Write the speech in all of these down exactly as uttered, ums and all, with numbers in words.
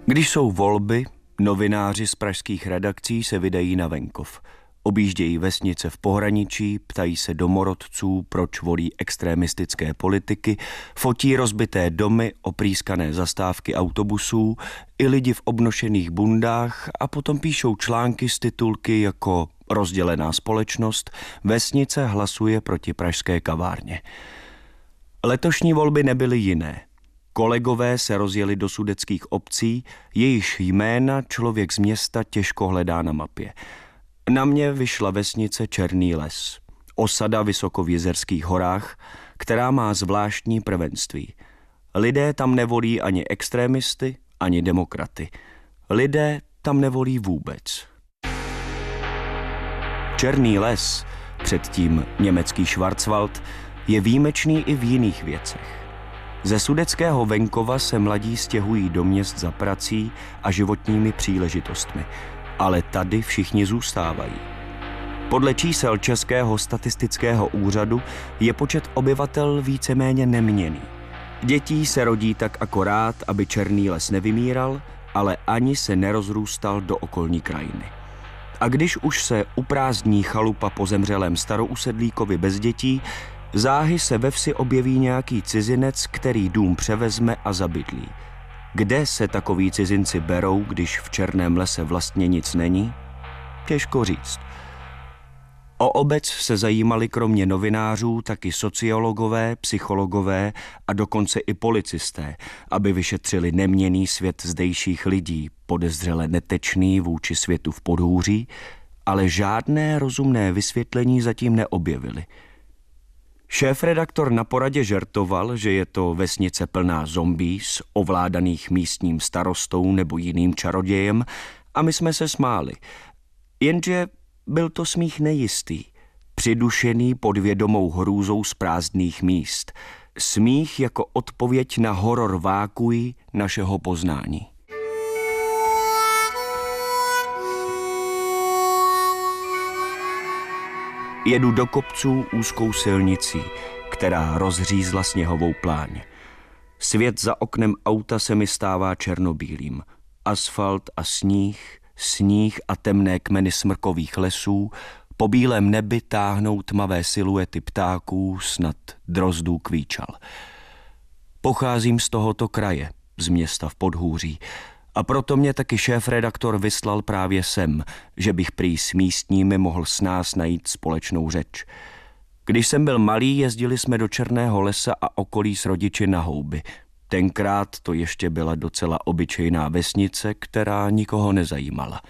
Když jsou volby, novináři z pražských redakcí se vydají na venkov. Objíždějí vesnice v pohraničí, ptají se domorodců, proč volí extremistické politiky, fotí rozbité domy, oprýskané zastávky autobusů i lidi v obnošených bundách a potom píšou články s titulky jako Rozdělená společnost, vesnice hlasuje proti pražské kavárně. Letošní volby nebyly jiné. Kolegové se rozjeli do sudetských obcí, jejichž jména člověk z města těžko hledá na mapě. Na mě vyšla vesnice Černý les, osada vysoko v Jizerských horách, která má zvláštní prvenství. Lidé tam nevolí ani extrémisty, ani demokraty. Lidé tam nevolí vůbec. Černý les, předtím německý Schwarzwald, je výjimečný i v jiných věcech. Ze sudetského venkova se mladí stěhují do měst za prací a životními příležitostmi, ale tady všichni zůstávají. Podle čísel Českého statistického úřadu je počet obyvatel víceméně neměnný. Dětí se rodí tak akorát, aby Černý les nevymíral, ale ani se nerozrůstal do okolní krajiny. A když už se uprázdní chalupa po zemřelém starousedlíkovi bez dětí, záhy se ve vsi objeví nějaký cizinec, který dům převezme a zabydlí. Kde se takoví cizinci berou, když v Černém lese vlastně nic není? Těžko říct. O obec se zajímali kromě novinářů taky sociologové, psychologové a dokonce i policisté, aby vyšetřili neměnný svět zdejších lidí, podezřele netečný vůči světu v podhůří, ale žádné rozumné vysvětlení zatím neobjevili. Šéfredaktor na poradě žertoval, že je to vesnice plná zombíz, ovládaných místním starostou nebo jiným čarodějem, a my jsme se smáli. Jenže byl to smích nejistý, přidušený podvědomou hrůzou z prázdných míst. Smích jako odpověď na horor vákuí našeho poznání. Jedu do kopců úzkou silnicí, která rozřízla sněhovou pláň. Svět za oknem auta se mi stává černobílým. Asfalt a sníh, sníh a temné kmeny smrkových lesů, po bílém nebi táhnou tmavé siluety ptáků, snad drozdů kvíčal. Pocházím z tohoto kraje, z města v podhůří, a proto mě taky šéfredaktor vyslal právě sem, že bych prý s místními mohl s nás najít společnou řeč. Když jsem byl malý, jezdili jsme do Černého lesa a okolí s rodiči na houby. Tenkrát to ještě byla docela obyčejná vesnice, která nikoho nezajímala.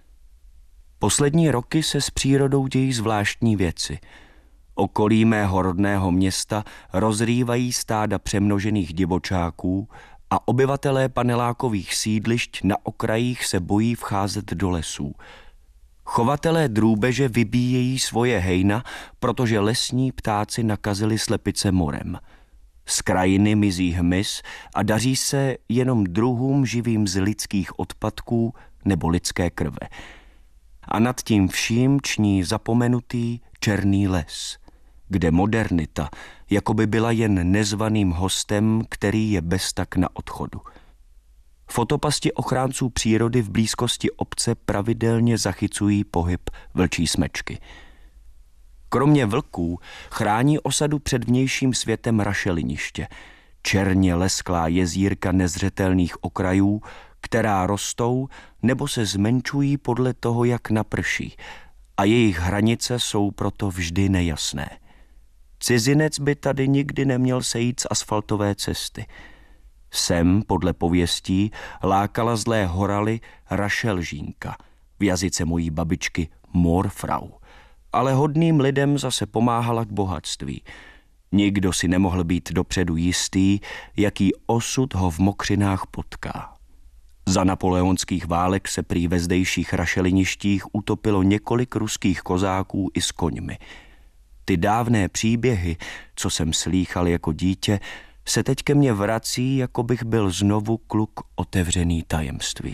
Poslední roky se s přírodou dějí zvláštní věci. Okolí mého rodného města rozrývají stáda přemnožených divočáků a obyvatelé panelákových sídlišť na okrajích se bojí vcházet do lesů. Chovatelé drůbeže vybíjejí svoje hejna, protože lesní ptáci nakazili slepice morem. Z krajiny mizí hmyz a daří se jenom druhům živým z lidských odpadků nebo lidské krve. A nad tím vším ční zapomenutý Černý les, kde modernita jakoby byla jen nezvaným hostem, který je beztak na odchodu. Fotopasti ochránců přírody v blízkosti obce pravidelně zachycují pohyb vlčí smečky. Kromě vlků chrání osadu před vnějším světem rašeliniště, černě lesklá jezírka nezřetelných okrajů, která rostou nebo se zmenšují podle toho, jak naprší, a jejich hranice jsou proto vždy nejasné. Cizinec by tady nikdy neměl sejít z asfaltové cesty. Sem, podle pověstí, lákala zlé horaly rašelžínka, v jazyce mojí babičky Moorfrau. Ale hodným lidem zase pomáhala k bohatství. Nikdo si nemohl být dopředu jistý, jaký osud ho v mokřinách potká. Za napoleonských válek se prý ve zdejších rašeliništích utopilo několik ruských kozáků i s koňmi. Ty dávné příběhy, co jsem slýchal jako dítě, se teď ke mně vrací, jako bych byl znovu kluk otevřený tajemství.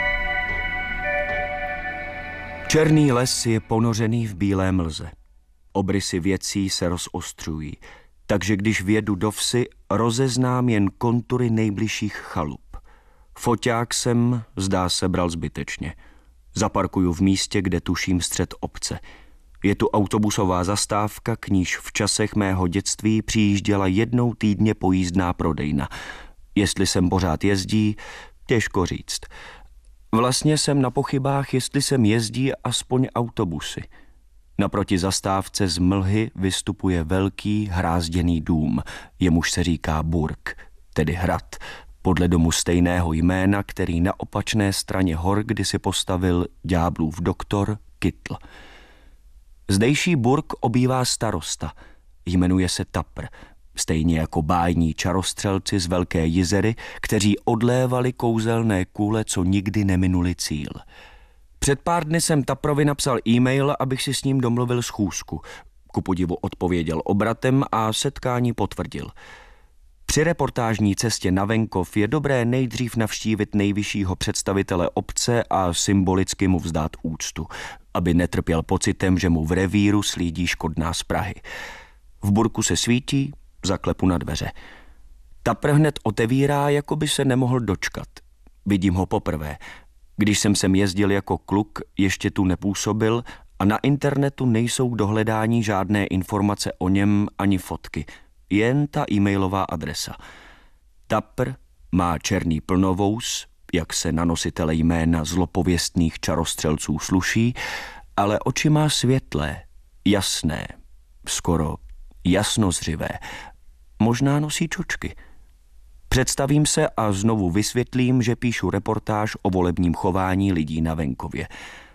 Černý les je ponořený v bílé mlze. Obrysy věcí se rozostřují, takže když vjedu do vsi, rozeznám jen kontury nejbližších chalup. Foťák jsem, zdá se, bral zbytečně. Zaparkuju v místě, kde tuším střed obce. Je tu autobusová zastávka, k níž v časech mého dětství přijížděla jednou týdně pojízdná prodejna. Jestli sem pořád jezdí, těžko říct. Vlastně jsem na pochybách, jestli sem jezdí aspoň autobusy. Naproti zastávce z mlhy vystupuje velký hrázděný dům, jemuž se říká burg, tedy hrad, podle domu stejného jména, který na opačné straně hor kdysi postavil ďáblův doktor Kytl. Zdejší burg obývá starosta, jmenuje se Tapr, stejně jako bájní čarostřelci z Velké Jizery, kteří odlévali kouzelné kůle, co nikdy neminuli cíl. Před pár dny jsem Taprovi napsal e-mail, abych si s ním domluvil schůzku. Ku podivu odpověděl obratem a setkání potvrdil. Při reportážní cestě na venkov je dobré nejdřív navštívit nejvyššího představitele obce a symbolicky mu vzdát úctu, aby netrpěl pocitem, že mu v revíru slídí škodná z Prahy. V burku se svítí, zaklepu na dveře. Tapr hned otevírá, jako by se nemohl dočkat. Vidím ho poprvé. Když jsem sem jezdil jako kluk, ještě tu nepůsobil a na internetu nejsou do hledání žádné informace o něm ani fotky, jen ta e-mailová adresa. Tapr má černý plnovous, jak se na nositele jména zlopověstných čarostřelců sluší, ale oči má světlé, jasné, skoro jasnozřivé. Možná nosí čočky. Představím se a znovu vysvětlím, že píšu reportáž o volebním chování lidí na venkově.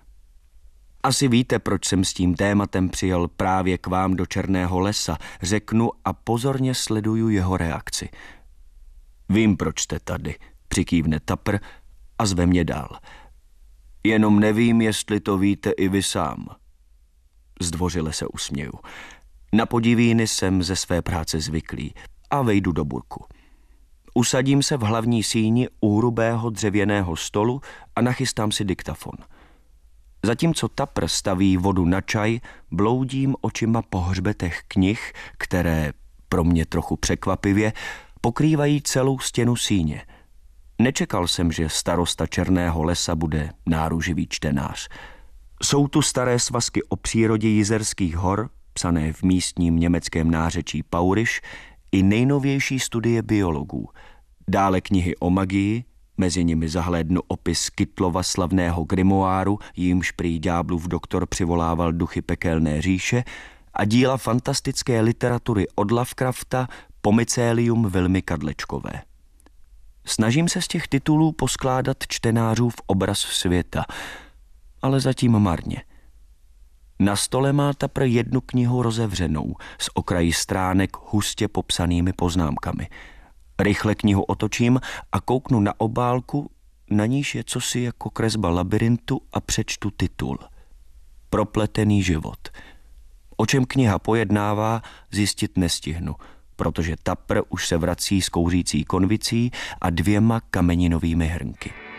Asi víte, proč jsem s tím tématem přijel právě k vám do Černého lesa, řeknu a pozorně sleduju jeho reakci. Vím, proč jste tady, přikývne Tapr a zve mě dál. Jenom nevím, jestli to víte i vy sám. Zdvořile se usměju. Na podivíny jsem ze své práce zvyklý a vejdu do burku. Usadím se v hlavní síni u hrubého dřevěného stolu a nachystám si diktafon. Zatímco Tapr staví vodu na čaj, bloudím očima po hřbetech knih, které, pro mě trochu překvapivě, pokrývají celou stěnu síně. Nečekal jsem, že starosta Černého lesa bude náruživý čtenář. Jsou tu staré svazky o přírodě Jizerských hor, psané v místním německém nářečí Pauriš, i nejnovější studie biologů. Dále knihy o magii, mezi nimi zahlédnu opis Kytlova slavného grimoáru, jímž prý ďáblův doktor přivolával duchy pekelné říše, a díla fantastické literatury od Lovecrafta po mycélium Vilmy Kadlečkové. Snažím se z těch titulů poskládat čtenářův obraz světa, ale zatím marně. Na stole má Tapr jednu knihu rozevřenou, s okraji stránek hustě popsanými poznámkami. Rychle knihu otočím a kouknu na obálku, na níž je cosi jako kresba labirintu a přečtu titul. Propletený život. O čem kniha pojednává, zjistit nestihnu, protože Tapr už se vrací s kouřící konvicí a dvěma kameninovými hrnky.